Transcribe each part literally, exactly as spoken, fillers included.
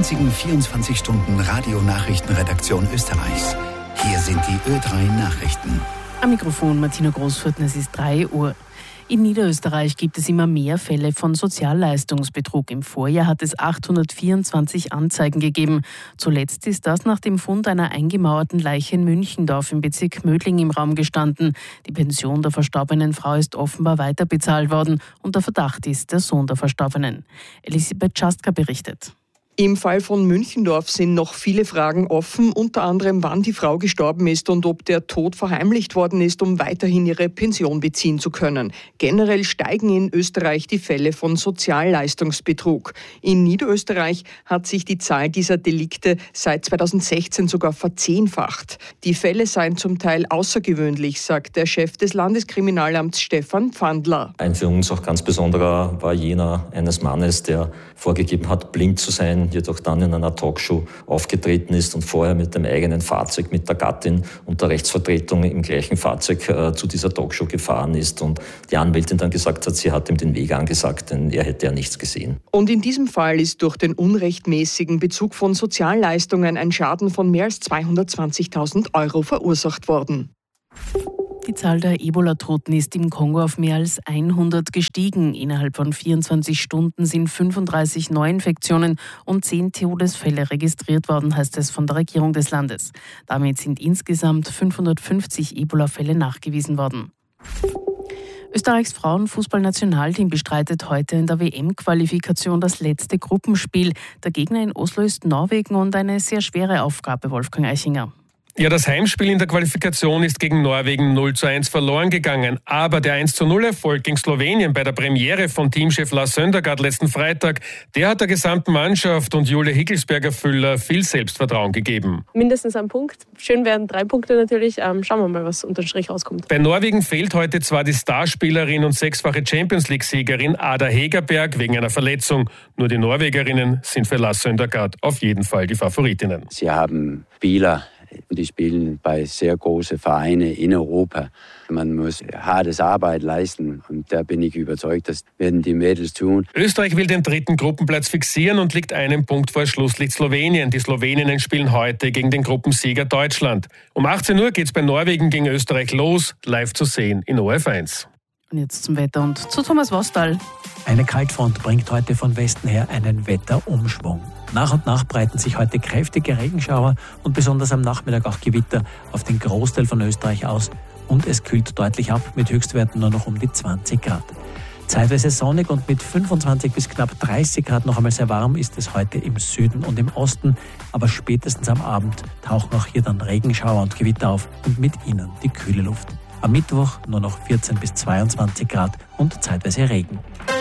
einzigen vierundzwanzig Stunden Radio-Nachrichtenredaktion Österreichs. Hier sind die Ö drei Nachrichten. Am Mikrofon Martina Großfurten, es ist drei Uhr. In Niederösterreich gibt es immer mehr Fälle von Sozialleistungsbetrug. Im Vorjahr hat es achthundertvierundzwanzig Anzeigen gegeben. Zuletzt ist das nach dem Fund einer eingemauerten Leiche in Münchendorf im Bezirk Mödling im Raum gestanden. Die Pension der verstorbenen Frau ist offenbar weiterbezahlt worden und der Verdacht ist der Sohn der Verstorbenen. Elisabeth Czastka berichtet. Im Fall von Münchendorf sind noch viele Fragen offen, unter anderem wann die Frau gestorben ist und ob der Tod verheimlicht worden ist, um weiterhin ihre Pension beziehen zu können. Generell steigen in Österreich die Fälle von Sozialleistungsbetrug. In Niederösterreich hat sich die Zahl dieser Delikte seit zweitausendsechzehn sogar verzehnfacht. Die Fälle seien zum Teil außergewöhnlich, sagt der Chef des Landeskriminalamts Stefan Pfandler. Ein für uns auch ganz besonderer war jener eines Mannes, der vorgegeben hat, blind zu sein, jedoch dann in einer Talkshow aufgetreten ist und vorher mit dem eigenen Fahrzeug, mit der Gattin und der Rechtsvertretung im gleichen Fahrzeug äh, zu dieser Talkshow gefahren ist und die Anwältin dann gesagt hat, sie hat ihm den Weg angesagt, denn er hätte ja nichts gesehen. Und in diesem Fall ist durch den unrechtmäßigen Bezug von Sozialleistungen ein Schaden von mehr als zweihundertzwanzigtausend Euro verursacht worden. Die Zahl der Ebola-Toten ist im Kongo auf mehr als hundert gestiegen. Innerhalb von vierundzwanzig Stunden sind fünfunddreißig Neuinfektionen und zehn Todesfälle registriert worden, heißt es von der Regierung des Landes. Damit sind insgesamt fünfhundertfünfzig Ebola-Fälle nachgewiesen worden. Österreichs Frauenfußballnationalteam bestreitet heute in der W M-Qualifikation das letzte Gruppenspiel. Der Gegner in Oslo ist Norwegen und eine sehr schwere Aufgabe, Wolfgang Eichinger. Ja, das Heimspiel in der Qualifikation ist gegen Norwegen null zu eins verloren gegangen. Aber der eins zu null Erfolg gegen Slowenien bei der Premiere von Teamchef Lars Søndergaard letzten Freitag, der hat der gesamten Mannschaft und Julia Hickelsberger-Füller viel Selbstvertrauen gegeben. Mindestens ein Punkt. Schön werden drei Punkte natürlich. Ähm, schauen wir mal, was unter den Strich rauskommt. Bei Norwegen fehlt heute zwar die Starspielerin und sechsfache Champions-League-Siegerin Ada Hegerberg wegen einer Verletzung. Nur die Norwegerinnen sind für Lars Søndergaard auf jeden Fall die Favoritinnen. Sie haben Spieler, die spielen bei sehr großen Vereinen in Europa. Man muss hartes Arbeit leisten und da bin ich überzeugt, das werden die Mädels tun. Österreich will den dritten Gruppenplatz fixieren und liegt einen Punkt vor Schlusslicht Slowenien. Die Sloweninnen spielen heute gegen den Gruppensieger Deutschland. Um achtzehn Uhr geht es bei Norwegen gegen Österreich los, live zu sehen in O F eins. Und jetzt zum Wetter und zu Thomas Wostal. Eine Kaltfront bringt heute von Westen her einen Wetterumschwung. Nach und nach breiten sich heute kräftige Regenschauer und besonders am Nachmittag auch Gewitter auf den Großteil von Österreich aus und es kühlt deutlich ab mit Höchstwerten nur noch um die zwanzig Grad. Zeitweise sonnig und mit fünfundzwanzig bis knapp dreißig Grad noch einmal sehr warm ist es heute im Süden und im Osten, aber spätestens am Abend tauchen auch hier dann Regenschauer und Gewitter auf und mit ihnen die kühle Luft. Am Mittwoch nur noch vierzehn bis zweiundzwanzig Grad und zeitweise Regen.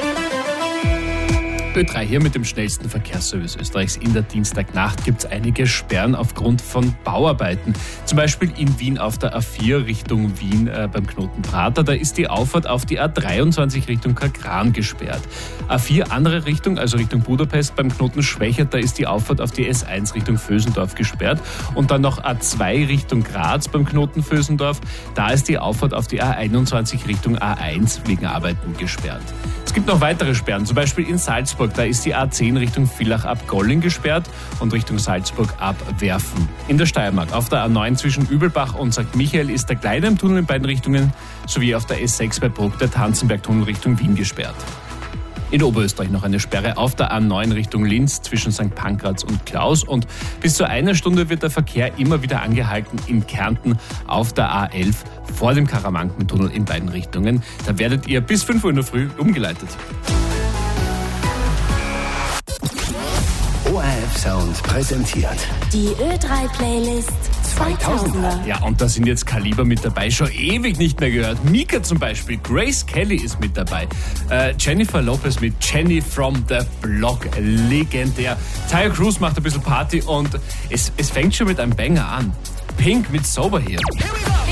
Ö drei hier mit dem schnellsten Verkehrsservice Österreichs. In der Dienstagnacht gibt es einige Sperren aufgrund von Bauarbeiten. Zum Beispiel in Wien auf der A vier Richtung Wien äh, beim Knoten Prater. Da ist die Auffahrt auf die A dreiundzwanzig Richtung Kagran gesperrt. A vier andere Richtung, also Richtung Budapest beim Knoten Schwächert, da ist die Auffahrt auf die S eins Richtung Vösendorf gesperrt. Und dann noch A zwei Richtung Graz beim Knoten Vösendorf. Da ist die Auffahrt auf die A einundzwanzig Richtung A eins wegen Arbeiten gesperrt. Es gibt noch weitere Sperren, zum Beispiel in Salzburg. Da ist die A zehn Richtung Villach ab Golling gesperrt und Richtung Salzburg ab Werfen. In der Steiermark auf der A neun zwischen Übelbach und Sankt Michael ist der Gleiterntunnel in beiden Richtungen sowie auf der S sechs bei Bruck der Tanzenbergtunnel Richtung Wien gesperrt. In Oberösterreich noch eine Sperre auf der A neun Richtung Linz zwischen Sankt Pankraz und Klaus. Und bis zu einer Stunde wird der Verkehr immer wieder angehalten in Kärnten auf der A elf vor dem Karawankentunnel in beiden Richtungen. Da werdet ihr bis fünf Uhr in der Früh umgeleitet. O R F Sound präsentiert die Ö drei Playlist zweitausender. Ja, und da sind jetzt Kaliber mit dabei, schon ewig nicht mehr gehört. Mika zum Beispiel, Grace Kelly ist mit dabei. Äh, Jennifer Lopez mit Jenny from the Block, legendär. Tyre Cruz macht ein bisschen Party und es, es fängt schon mit einem Banger an. Pink mit Sober Here.